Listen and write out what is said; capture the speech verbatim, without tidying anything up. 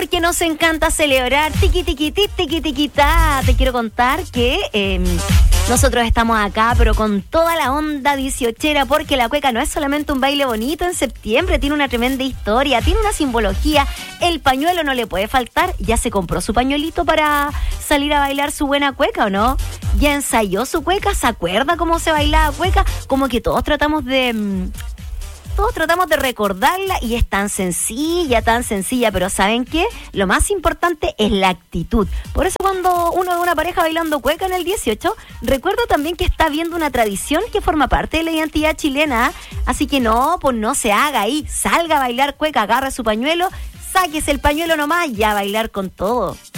porque nos encanta celebrar. Tiqui, tiqui, ti, tiqui, tiqui, ta. Te quiero contar que eh, nosotros estamos acá, pero con toda la onda dieciochera, porque la cueca no es solamente un baile bonito en septiembre, tiene una tremenda historia, tiene una simbología. El pañuelo no le puede faltar. ¿Ya se compró su pañuelito para salir a bailar su buena cueca o no? ¿Ya ensayó su cueca? ¿Se acuerda cómo se bailaba cueca? Como que todos tratamos de... Todos tratamos de recordarla y es tan sencilla, tan sencilla, pero ¿saben qué? Lo más importante es la actitud. Por eso cuando uno ve una pareja bailando cueca en el dieciocho, recuerda también que está viendo una tradición que forma parte de la identidad chilena. Así que no, pues no se haga ahí, salga a bailar cueca, agarre su pañuelo, sáquese el pañuelo nomás y a bailar con todo.